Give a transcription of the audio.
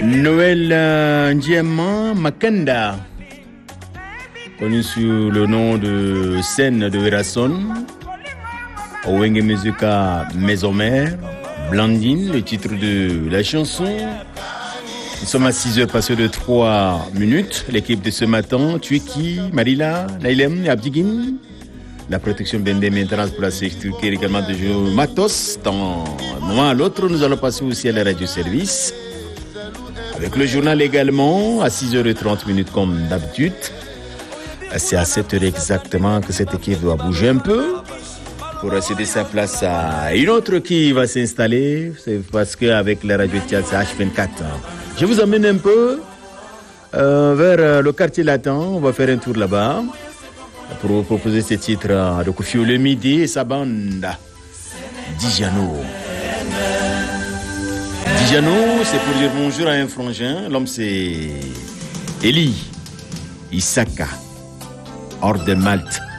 Noël Ndiema Makanda, connu sous le nom de scène de Verasson, Owenge Mezuka Maison Mère, Blandine, le titre de la chanson. Nous sommes à 6h passées de 3 minutes. L'équipe de ce matin, Tuiki, Marila, Nailem et Abdigin. La protection BND maintenance pour la sécurité également de jeu Matos. D'un moment à l'autre, nous allons passer aussi à la radio-service. Avec le journal également, à 6h30 comme d'habitude. C'est à 7h exactement que cette équipe doit bouger un peu pour céder sa place à une autre qui va s'installer. C'est parce qu'avec la radio Tchad, c'est H24. Je vous emmène un peu vers le quartier latin. On va faire un tour là-bas pour vous proposer ce titre de Koffi Olomide et sa bande Dijano. Dijano, c'est pour dire bonjour à un frangin. L'homme, c'est Eli Isaka, hors de Malte.